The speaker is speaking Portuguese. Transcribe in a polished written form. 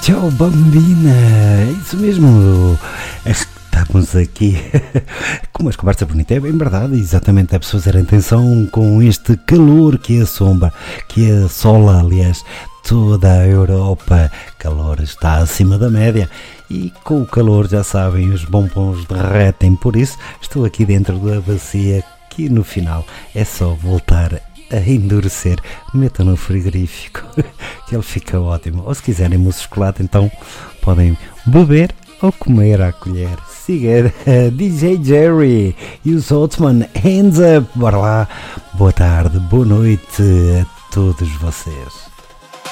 Ciao bambina, é isso mesmo. Estamos aqui com umas conversas bonitas, é bem verdade, exatamente, é preciso fazer atenção com este calor que assola, aliás, toda a Europa. Calor está acima da média e com o calor, já sabem, os bombons derretem, por isso estou aqui dentro da bacia que no final é só voltar a endurecer. Metam no frigorífico que ele fica ótimo, ou se quiserem mousse de chocolate então podem beber ou comer à colher. Siga DJ Jerry e os Oatman, Hands Up, bora lá. Boa tarde, boa noite a todos vocês.